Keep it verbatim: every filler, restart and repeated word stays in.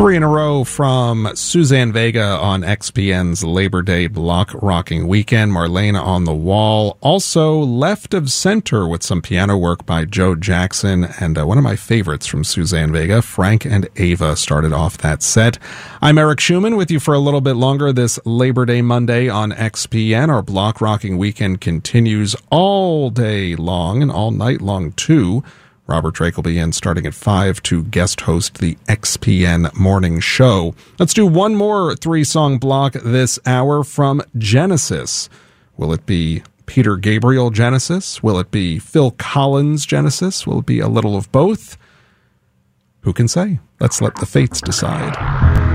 Three in a row from Suzanne Vega on X P N's Labor Day block rocking weekend. Marlene on the Wall. Also Left of Center with some piano work by Joe Jackson. And uh, one of my favorites from Suzanne Vega, Frank and Ava, started off that set. I'm Eric Schumann with you for a little bit longer this Labor Day Monday on X P N. Our block rocking weekend continues all day long and all night long too. Robert Drake will be in starting at five to guest host the X P N Morning Show. Let's do one more three-song block this hour from Genesis. Will it be Peter Gabriel Genesis? Will it be Phil Collins Genesis? Will it be a little of both? Who can say? Let's let the fates decide.